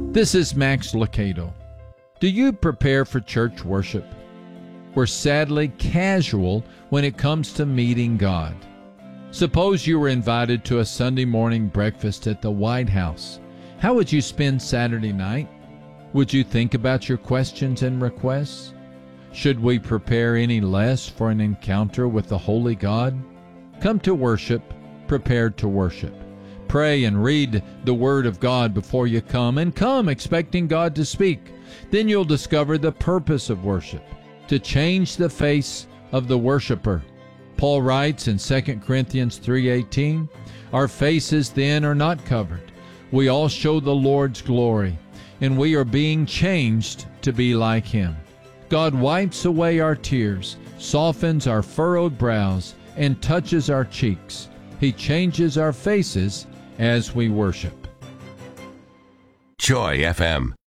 This is Max Lucado. Do you prepare for church worship? We're sadly casual when it comes to meeting God. Suppose you were invited to a Sunday morning breakfast at the White House. How would you spend Saturday night? Would you think about your questions and requests? Should we prepare any less for an encounter with the Holy God? Come to worship, prepared to worship. Pray and read the Word of God before you come, and come expecting God to speak. Then you'll discover the purpose of worship, to change the face of the worshiper. Paul writes in 2 Corinthians 3:18, "Our faces then are not covered. We all show the Lord's glory, and we are being changed to be like Him." God wipes away our tears, softens our furrowed brows, and touches our cheeks. He changes our faces as we worship. Joy FM.